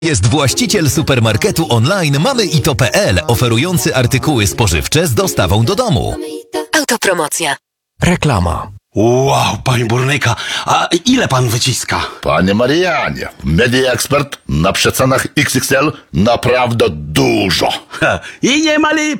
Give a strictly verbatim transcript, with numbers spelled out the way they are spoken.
Jest właściciel supermarketu online Mamy I To kropka pe el, oferujący artykuły spożywcze z dostawą do domu. Autopromocja. Reklama. Wow, panie burnyka, a ile pan wyciska? Panie Marianie, Media Expert na przecenach iks iks el naprawdę dużo. Ha, I nie mali,